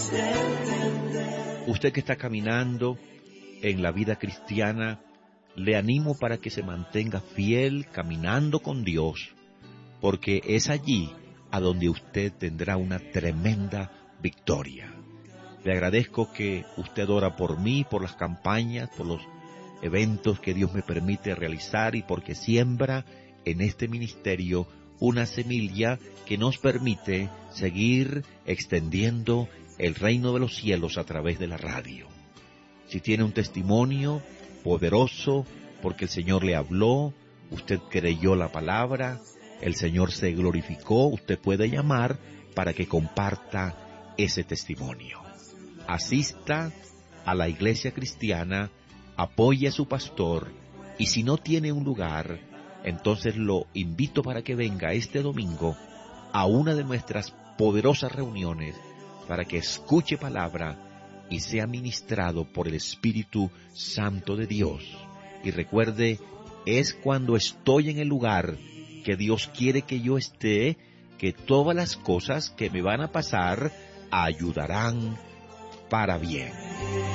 Usted que está caminando en la vida cristiana, le animo para que se mantenga fiel caminando con Dios, porque es allí a donde usted tendrá una tremenda victoria. Le agradezco que usted ora por mí, por las campañas, por los eventos que Dios me permite realizar y porque siembra en este ministerio una semilla que nos permite seguir extendiendo el reino de los cielos a través de la radio. Si tiene un testimonio poderoso porque el Señor le habló, usted creyó la palabra, el Señor se glorificó, usted puede llamar para que comparta ese testimonio. Asista a la iglesia cristiana, apoye a su pastor, y si no tiene un lugar, entonces lo invito para que venga este domingo a una de nuestras poderosas reuniones para que escuche palabra y sea ministrado por el Espíritu Santo de Dios. Y recuerde, es cuando estoy en el lugar que Dios quiere que yo esté, que todas las cosas que me van a pasar ayudarán para bien.